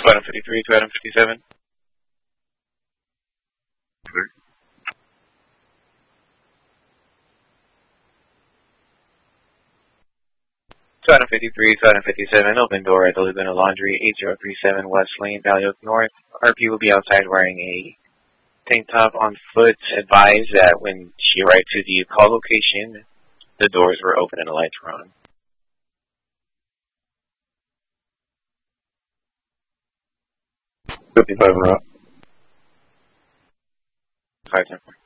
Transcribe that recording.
item 53 to item 57. To item 53 to item 57, open door at the Laguna Laundry, 8037 West Lane, Valley Oak North. RP will be outside wearing a tank top on foot. Advise that when she arrived to the call location, the doors were open and the lights were on. 55 and up. 510.